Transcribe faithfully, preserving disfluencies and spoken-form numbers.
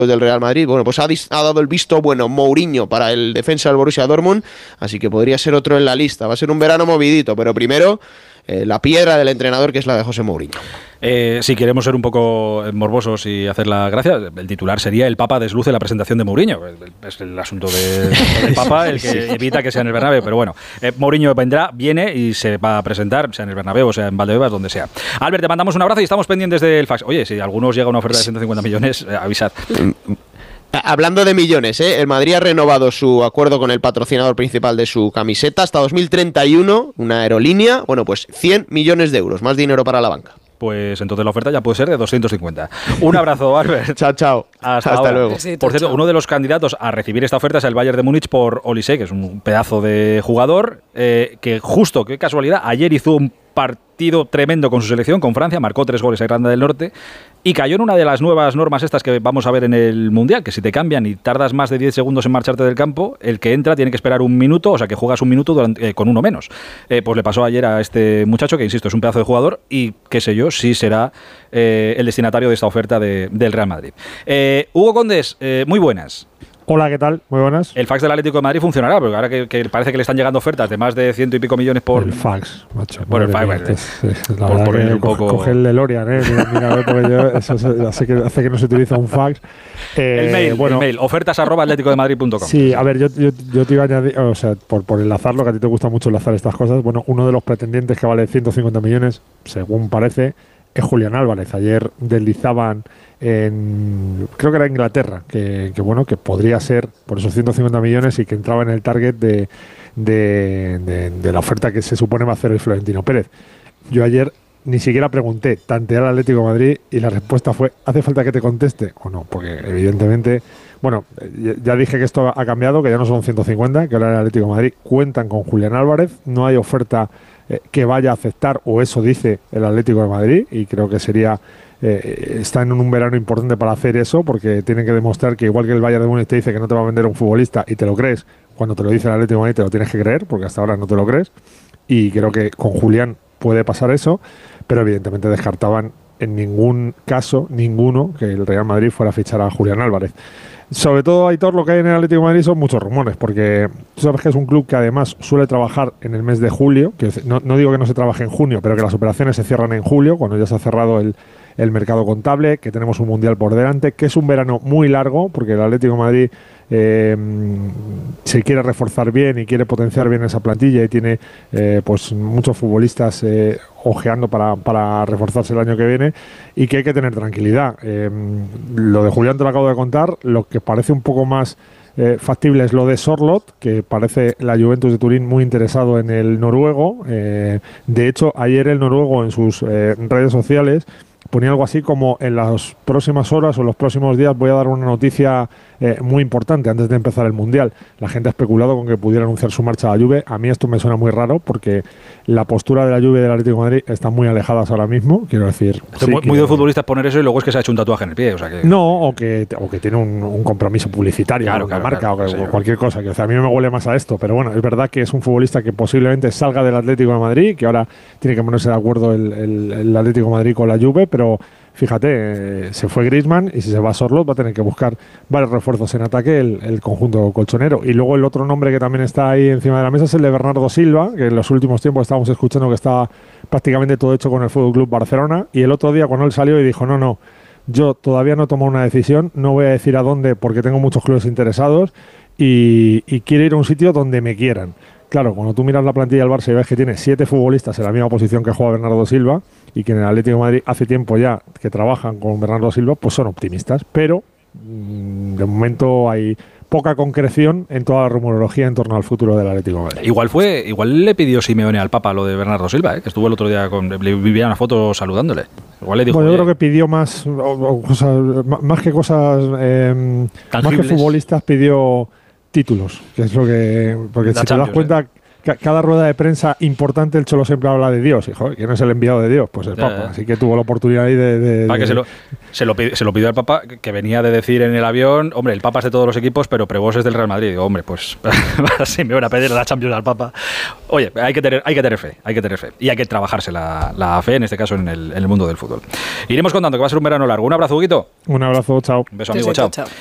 del Real Madrid. Bueno, pues ha, ha dado el visto bueno Mourinho para el defensa del Borussia Dortmund, así que podría ser otro en la lista. Va a ser un verano movidito, pero primero eh, la piedra del entrenador, que es la de José Mourinho. Eh, si queremos ser un poco morbosos y hacer la gracia, el titular sería: el Papa desluce la presentación de Mourinho. Es el asunto de, del Papa el que sí, evita que sea en el Bernabéu, pero bueno, eh, Mourinho vendrá, viene y se va a presentar, sea en el Bernabéu o sea en Valdebebas, donde sea. Albert, te mandamos un abrazo y estamos pendientes del fax. Oye, si a algunos llega una oferta de ciento cincuenta millones, eh, avisad. Hablando de millones, ¿eh? El Madrid ha renovado su acuerdo con el patrocinador principal de su camiseta hasta dos mil treinta y uno, una aerolínea, bueno, pues cien millones de euros, más dinero para la banca. Pues entonces la oferta ya puede ser de doscientos cincuenta. Un abrazo, Albert. Chao, chao. Hasta, Hasta luego. Por cierto, uno de los candidatos a recibir esta oferta es el Bayern de Múnich por Olise, que es un pedazo de jugador, eh, que justo, qué casualidad, ayer hizo un partido tremendo con su selección, con Francia, marcó tres goles a Irlanda del Norte y cayó en una de las nuevas normas estas que vamos a ver en el Mundial, que si te cambian y tardas más de diez segundos en marcharte del campo, el que entra tiene que esperar un minuto, o sea que juegas un minuto durante, eh, con uno menos. Eh, pues le pasó ayer a este muchacho, que insisto, es un pedazo de jugador y qué sé yo, sí será eh, el destinatario de esta oferta de, del Real Madrid. Eh, Hugo Condés, eh, muy buenas. Hola, ¿qué tal? Muy buenas. El fax del Atlético de Madrid funcionará, porque ahora que, que parece que le están llegando ofertas de más de ciento y pico millones por... El fax, macho. Por el fax, bueno, es, es, la por, verdad por que el co poco... coge el DeLorean, ¿eh? Mira, mira, a ver, porque yo, eso hace que, hace que no se utiliza un fax. Eh, el mail, bueno, el mail, ofertas arroba atlético de madrid punto com. Sí, a ver, yo, yo, yo te iba a añadir, o sea, por, por enlazarlo, que a ti te gusta mucho enlazar estas cosas, bueno, uno de los pretendientes que vale ciento cincuenta millones, según parece, es Julián Álvarez. Ayer deslizaban en, creo que era Inglaterra, que, que bueno, que podría ser por esos ciento cincuenta millones y que entraba en el target de, de, de, de la oferta que se supone va a hacer el Florentino Pérez. Yo ayer ni siquiera pregunté, tanteé al Atlético de Madrid y la respuesta fue: ¿hace falta que te conteste o no? Porque evidentemente, bueno, ya dije que esto ha cambiado, que ya no son ciento cincuenta, que ahora el Atlético de Madrid cuentan con Julián Álvarez, no hay oferta eh, que vaya a aceptar, o eso dice el Atlético de Madrid, y creo que sería... Eh, está en un verano importante para hacer eso, porque tienen que demostrar que igual que el Bayern de Múnich te dice que no te va a vender un futbolista y te lo crees, cuando te lo dice el Atlético de Madrid te lo tienes que creer, porque hasta ahora no te lo crees, y creo que con Julián puede pasar eso, pero evidentemente descartaban en ningún caso, ninguno, que el Real Madrid fuera a fichar a Julián Álvarez. Sobre todo, Aitor, lo que hay en el Atlético de Madrid son muchos rumores, porque tú sabes que es un club que además suele trabajar en el mes de julio, que no, no digo que no se trabaje en junio, pero que las operaciones se cierran en julio, cuando ya se ha cerrado el, el mercado contable, que tenemos un Mundial por delante, que es un verano muy largo, porque el Atlético de Madrid eh, se quiere reforzar bien y quiere potenciar bien esa plantilla y tiene eh, pues muchos futbolistas eh, ojeando para, para reforzarse el año que viene, y que hay que tener tranquilidad. Eh, lo de Julián te lo acabo de contar. Lo que parece un poco más eh, factible es lo de Sorloth, que parece la Juventus de Turín muy interesado en el noruego. Eh, de hecho, ayer el noruego en sus eh, redes sociales ponía algo así como: en las próximas horas o los próximos días voy a dar una noticia eh, muy importante antes de empezar el Mundial. La gente ha especulado con que pudiera anunciar su marcha a la Juve. A mí esto me suena muy raro, porque la postura de la Juve y del Atlético de Madrid están muy alejadas ahora mismo. Quiero decir, sí, muy, muy de futbolistas poner eso y luego es que se ha hecho un tatuaje en el pie. O sea que... No, o que, o que tiene un, un compromiso publicitario, claro, con claro, la marca, claro, o, que, sí, o cualquier cosa. Que, o sea, a mí me huele más a esto, pero bueno, es verdad que es un futbolista que posiblemente salga del Atlético de Madrid, que ahora tiene que ponerse de acuerdo el, el, el Atlético de Madrid con la Juve, pero fíjate, eh, se fue Griezmann, y si se va a Sorloth va a tener que buscar varios refuerzos en ataque el, el conjunto colchonero. Y luego el otro nombre que también está ahí encima de la mesa es el de Bernardo Silva, que en los últimos tiempos estábamos escuchando que estaba prácticamente todo hecho con el F C Barcelona, y el otro día cuando él salió y dijo: no, no, yo todavía no he tomado una decisión, no voy a decir a dónde porque tengo muchos clubes interesados y, y quiero ir a un sitio donde me quieran. Claro, cuando tú miras la plantilla del Barça y ves que tiene siete futbolistas en la misma posición que juega Bernardo Silva, y que en el Atlético de Madrid hace tiempo ya que trabajan con Bernardo Silva, pues son optimistas. Pero mmm, de momento hay poca concreción en toda la rumorología en torno al futuro del Atlético de Madrid. Igual fue, igual le pidió Simeone al Papa lo de Bernardo Silva, ¿eh? Que estuvo el otro día con, le vivía una foto saludándole. Igual le dijo, bueno, yo creo que pidió más, o, o cosas, más que cosas, eh, más que futbolistas, pidió títulos, que es lo que, porque la si Champions, te das cuenta, ¿eh? ca- cada rueda de prensa importante el Cholo siempre habla de Dios. Y, joder, ¿quién es el enviado de Dios? Pues el Ya, Papa. ya. Así que tuvo la oportunidad ahí de... de- Para que de- se lo, se, lo pidió, se lo pidió al Papa, que venía de decir en el avión, hombre, el Papa es de todos los equipos, pero Prevost es del Real Madrid. Digo, hombre, pues así me van a pedir la Champions al Papa. Oye, hay que tener, hay que tener fe, hay que tener fe. Y hay que trabajarse la, la fe, en este caso, en el, en el mundo del fútbol. Iremos contando que va a ser un verano largo. Un abrazo, Huguito. Un abrazo, chao. Un beso, amigo, chao.